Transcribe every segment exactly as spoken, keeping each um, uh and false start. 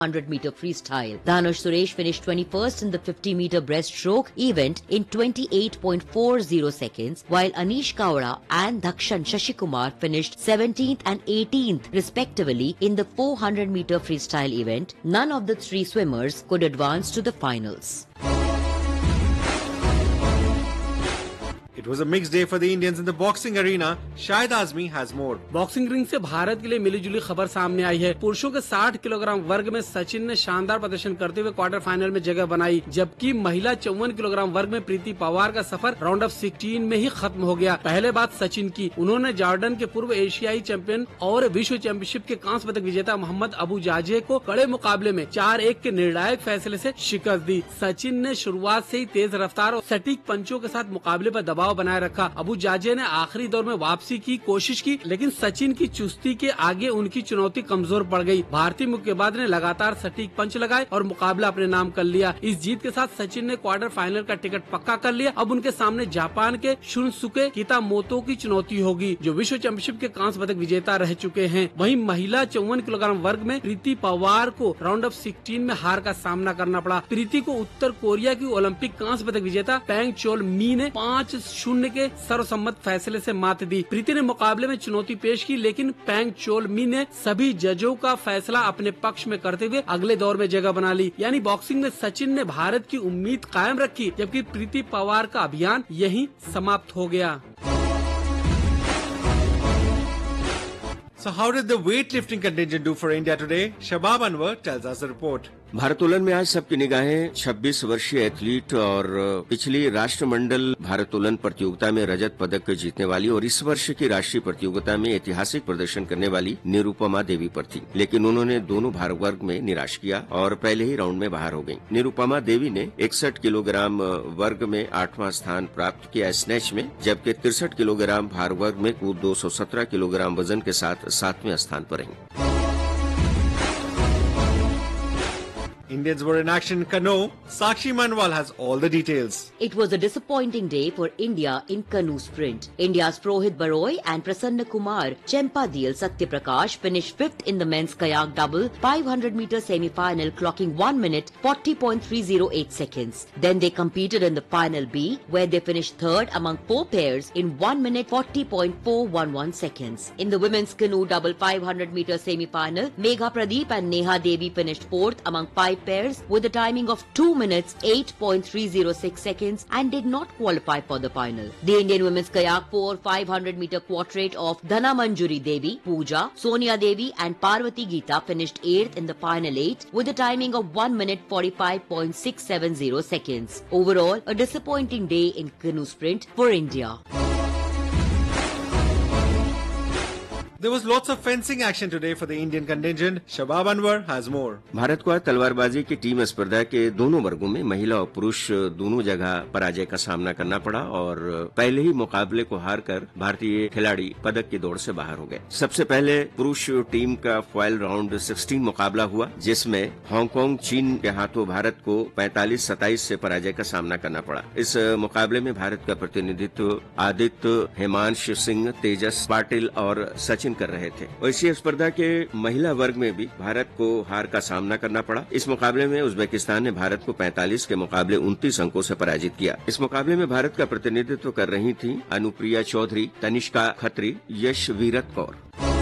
one hundred meter freestyle. Dhanush Suresh finished twenty-first in the fifty meter breaststroke event in twenty-eight point four zero seconds, while Anish Kaura and Dhakshan Shashikumar finished seventeenth and eighteenth respectively in the four hundred meter freestyle event. None of the three swimmers could advance to the finals. It was a mixed day for the Indians in the boxing arena. Shahid Azmi has more. Boxing ring से भारत के लिए मिली जुली खबर सामने आई है। पुरुषों के साठ kilogram वर्ग में सचिन ने शानदार प्रदर्शन करते हुए क्वार्टर फाइनल में जगह बनाई, जबकि महिला चौवन किलोग्राम वर्ग में प्रीति पवार का सफर राउंड ऑफ सिक्सटीन में ही खत्म हो गया। पहले बात सचिन की, उन्होंने जॉर्डन के पूर्व एशियाई चैंपियन और विश्व चैंपियनशिप के कांस्य पदक विजेता मोहम्मद अबू जाजे को कड़े मुकाबले में चार एक के निर्णायक फैसले से शिकस्त दी। सचिन ने शुरुआत से ही तेज रफ्तार और सटीक पंचों के साथ मुकाबले पर दबाव बनाए रखा। अबू जाजे ने आखिरी दौर में वापसी की कोशिश की, लेकिन सचिन की चुस्ती के आगे उनकी चुनौती कमजोर पड़ गई। भारतीय मुक्केबाज ने लगातार सटीक पंच लगाए और मुकाबला अपने नाम कर लिया। इस जीत के साथ सचिन ने क्वार्टर फाइनल का टिकट पक्का कर लिया। अब उनके सामने जापान के शुनसुके कितामोतो की चुनौती होगी, जो विश्व चैंपियनशिप के कांस्य पदक विजेता रह चुके हैं। वहीं महिला चौवन किलोग्राम वर्ग में प्रीति पवार को राउंड ऑफ सिक्सटीन में हार का सामना करना पड़ा। प्रीति को उत्तर कोरिया की ओलंपिक कांस्य पदक विजेता पैंग चोल मी ने पाँच शून्य के सर्वसम्मत फैसले से मात दी। प्रीति ने मुकाबले में चुनौती पेश की, लेकिन पैंग चोल मी ने सभी जजों का फैसला अपने पक्ष में करते हुए अगले दौर में जगह बना ली। यानी बॉक्सिंग में सचिन ने भारत की उम्मीद कायम रखी, जबकि प्रीति पवार का अभियान यहीं समाप्त हो गया। So how did the weightlifting contingent do for India today? Shabab Anwar tells us the report. भारोत्तोलन में आज सबकी निगाहें छब्बीस वर्षीय एथलीट और पिछली राष्ट्रमंडल भारोत्तोलन प्रतियोगिता में रजत पदक जीतने वाली और इस वर्ष की राष्ट्रीय प्रतियोगिता में ऐतिहासिक प्रदर्शन करने वाली निरुपमा देवी पर थी, लेकिन उन्होंने दोनों भार वर्ग में निराश किया और पहले ही राउंड में बाहर हो गयी। निरुपमा देवी ने इकसठ किलोग्राम वर्ग में आठवां स्थान प्राप्त किया स्नैच में, जबकि तिरसठ किलोग्राम भार वर्ग में कुल दो सौ सत्रह किलोग्राम वजन के साथ सातवें स्थान पर रही। Indians were in action in canoe. Sakshi Manwal has all the details. It was a disappointing day for India in canoe sprint. India's Prohit Baroy and Prasanna Kumar Chempadil Satyaprakash finished fifth in the men's kayak double five hundred meter semi-final, clocking one minute forty point three zero eight seconds. Then they competed in the final B, where they finished third among four pairs in one minute forty point four one one seconds. In the women's canoe double five hundred meter semi-final, Megha Pradeep and Neha Devi finished fourth among five pairs with a timing of two minutes eight point three zero six seconds and did not qualify for the final. The Indian women's kayak four five hundred meter quadrat of Dhana Manjuri Devi, Pooja, Sonia Devi and Parvati Geeta finished eighth in the final eight with a timing of one minute forty-five point six seven zero seconds. Overall, a disappointing day in canoe sprint for India. There was lots of fencing action today for the Indian contingent. Shabab Anwar has more. Bharat को तलवारबाजी की team स्पर्धा के दोनों वर्गों में महिला और पुरुष दोनों जगह पराजय का सामना करना पड़ा और पहले ही मुकाबले को हारकर भारतीय खिलाड़ी पदक की दौड़ से बाहर हो गए। सबसे पहले पुरुष टीम का फाइनल राउंड सोलह मुकाबला हुआ, जिसमें हांगकांग चीन के हाथों भारत को पैंतालीस सत्ताईस से पराजय का सामना करना पड़ा। इस मुकाबले में भारत का प्रतिनिधित्व आदित्य, हिमांश सिंह, तेजस पाटिल और सचिन कर रहे थे। और इसी स्पर्धा के महिला वर्ग में भी भारत को हार का सामना करना पड़ा। इस मुकाबले में उज्बेकिस्तान ने भारत को पैंतालीस के मुकाबले उनतीस अंकों से पराजित किया। इस मुकाबले में भारत का प्रतिनिधित्व कर रही थी Anupriya Chaudhary, Tanishka Khatri, यशवीरत Kaur.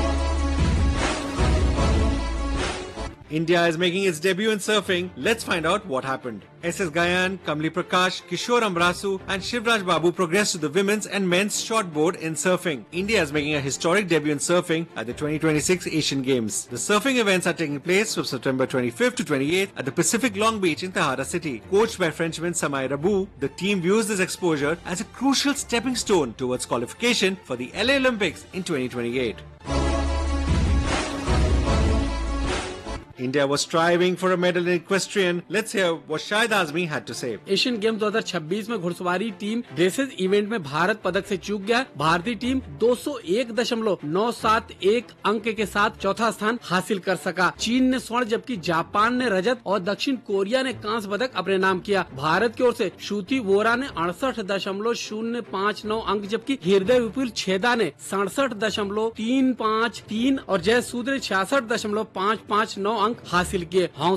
India is making its debut in surfing. Let's find out what happened. S S Gayan, Kamli Prakash, Kishore Ambrasu and Shivraj Babu progressed to the women's and men's shortboard in surfing. India is making a historic debut in surfing at the twenty twenty-six Asian Games. The surfing events are taking place from September twenty-fifth to twenty-eighth at the Pacific Long Beach in Tahara City. Coached by Frenchman Samay Rabu, the team views this exposure as a crucial stepping stone towards qualification for the L A Olympics in twenty twenty-eight. India was striving for a medal in equestrian. Let's hear what Shahid Azmi had to say. Asian game दो हज़ार छब्बीस में घुड़सवारी team dresses event में भारत पदक से चूक गया। भारतीय टीम दो सौ एक दशमलव नौ सात एक अंक के साथ चौथा स्थान हासिल कर सका। चीन ने स्वर्ण, जबकि जापान ने रजत और दक्षिण कोरिया ने कांस्य पदक अपने नाम किया। भारत की ओर से श्रुति वोरा ने अड़सठ दशमलव शून्य पाँच नौ अंक, जबकि हृदय विपुल छेदा ने सड़सठ दशमलव तीन पाँच तीन और जय सूद ने छियासठ दशमलव पाँच पाँच नौ अंक हासिल किए।